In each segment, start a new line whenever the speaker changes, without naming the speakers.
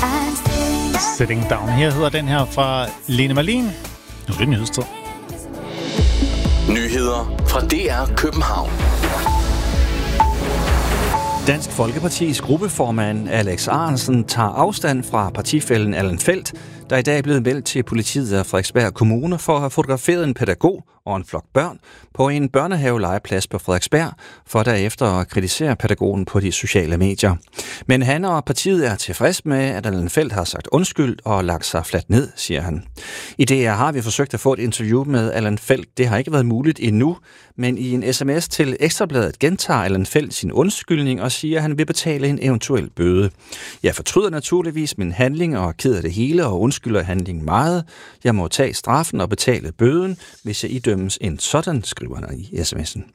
Sitting Down. Her hedder den her fra Lene Marlin. Nu er det nyhedstid.
Nyheder fra DR København.
Dansk Folkepartis gruppeformand Alex Ahrendtsen tager afstand fra partifællen Allan Feldt, der i dag er blevet meldt til politiet af Frederiksberg Kommune for at have fotograferet en pædagog og en flok børn på en børnehavelegeplads på Frederiksberg, for derefter at kritisere pædagogen på de sociale medier. Men han og partiet er tilfreds med, at Allan Feldt har sagt undskyld og lagt sig fladt ned, siger han. I DR har vi forsøgt at få et interview med Allan Feldt. Det har ikke været muligt endnu, men i en sms til Ekstrabladet gentager Allan Feldt sin undskyldning og siger, at han vil betale en eventuel bøde. Jeg fortryder naturligvis min handling og er ked af det hele og undskylder handlingen meget. Jeg må tage straffen og betale bøden, hvis jeg idømmes en sådan, skriver han i sms'en.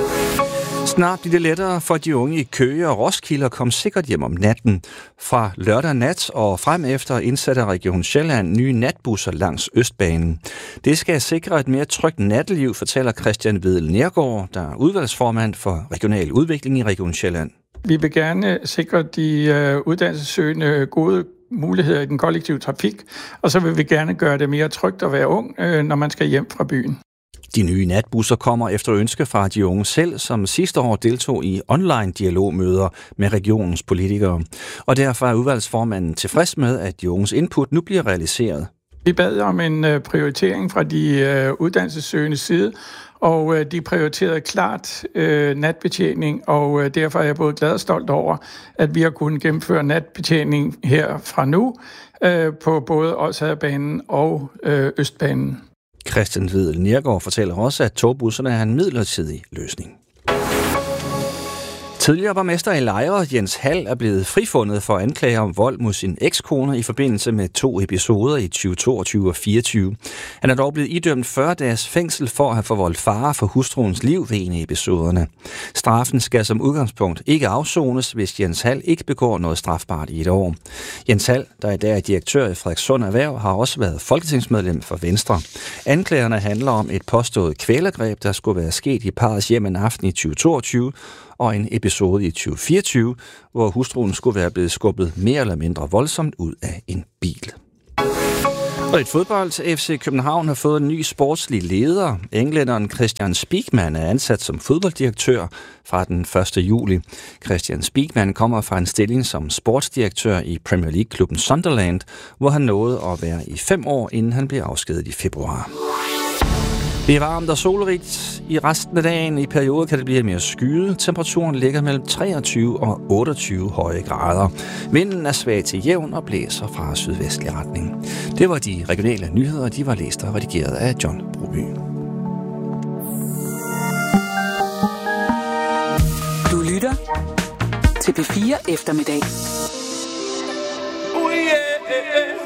Snart bliver det lettere for de unge i Køge og Roskilde at komme sikkert hjem om natten. Fra lørdag nat og frem efter indsatte Region Sjælland nye natbusser langs Østbanen. Det skal sikre et mere trygt natteliv, fortæller Christian Vedel Nergård, der er udvalgsformand for regional udvikling i Region Sjælland.
Vi vil gerne sikre de uddannelsessøgende gode muligheder i den kollektive trafik, og så vil vi gerne gøre det mere trygt at være ung, når man skal hjem fra byen.
De nye natbusser kommer efter ønske fra de unge selv, som sidste år deltog i online-dialogmøder med regionens politikere. Og derfor er udvalgsformanden tilfreds med, at de unges input nu bliver realiseret.
Vi bad om en prioritering fra de uddannelsessøgende side, og de prioriterede klart natbetjening, og derfor er jeg både glad og stolt over, at vi har kunnet gennemføre natbetjening her fra nu på både Odsherrebanen og Østbanen.
Christian Vedel Nergård fortæller også, at togbusserne er en midlertidig løsning. Tidligere borgmester i Lejre, Jens Hall, er blevet frifundet for anklager om vold mod sin ekskone i forbindelse med 2 episoder i 2022 og 2024. Han er dog blevet idømt 40 dages fængsel for at have forvoldt fare for hustruens liv ved en af episoderne. Straffen skal som udgangspunkt ikke afsones, hvis Jens Hall ikke begår noget strafbart i et år. Jens Hall, der i dag er direktør i Frederikssund Erhverv, har også været folketingsmedlem for Venstre. Anklagerne handler om et påstået kvælergreb, der skulle være sket i parrets hjem en aften i 2022, og en episode i 2024, hvor hustruen skulle være blevet skubbet mere eller mindre voldsomt ud af en bil. Og et fodbold til FC København har fået en ny sportslig leder. Englænderen Christian Spiekmann er ansat som fodbolddirektør fra den 1. juli. Christian Spiekmann kommer fra en stilling som sportsdirektør i Premier League-klubben Sunderland, hvor han nåede at være i 5 år, inden han blev afskediget i februar. Det er varmt og solrigt. I resten af dagen i perioder kan det blive mere skyet. Temperaturen ligger mellem 23 og 28 høje grader. Vinden er svag til jævn og blæser fra sydvestlig retning. Det var de regionale nyheder, de var læst og redigeret af John Broby.
Du lytter til P4 Eftermiddag.
Oh yeah.